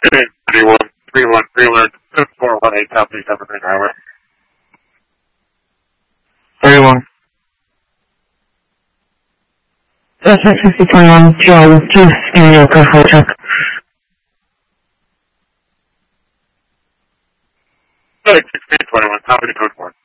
Prelude, 418 Southeast Evergreen Highway. 31. 6021, Joe, just give me a code for a check. 1621, copy the code 4.